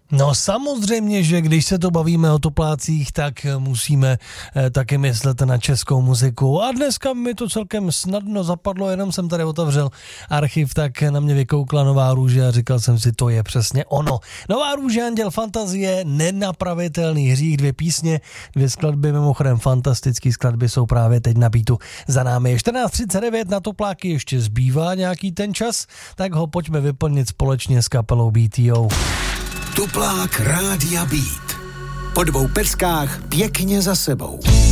No samozřejmě, že když se to bavíme o toplácích, tak musíme taky myslet na českou muziku. A dneska mi to celkem snadno zapadlo, jenom jsem tady otevřel archiv, tak na mě vykoukla Nová růže a říkal jsem si, to je přesně ono. Nová růže, Anděl fantazie, Nenapravitelný hřích, 2 písně, 2 skladby, mimochodem fantastický skladby jsou právě teď na beatu za námi. 14:39, na topláky ještě zbývá nějaký ten čas, tak ho pojďme vyplnit společně s kapelou BTO. Tuplák Rádia Beat. Po 2 peckách pěkně za sebou.